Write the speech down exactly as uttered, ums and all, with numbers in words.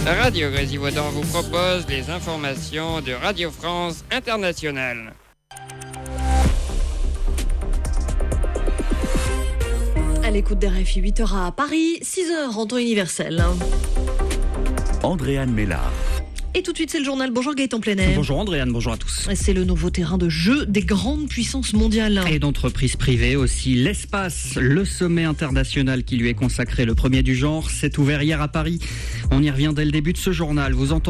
Radio Grésivaudan vous propose les informations de Radio France Internationale. À l'écoute des R F I, huit heures à Paris, six heures en temps universel. Andréane Mélard. Et tout de suite, c'est le journal. Bonjour Gaëtan Plenet. Bonjour Andréane, bonjour à tous. C'est le nouveau terrain de jeu des grandes puissances mondiales. Et d'entreprises privées aussi. L'espace, le sommet international qui lui est consacré, le premier du genre, s'est ouvert hier à Paris. On y revient dès le début de ce journal. Vous entendez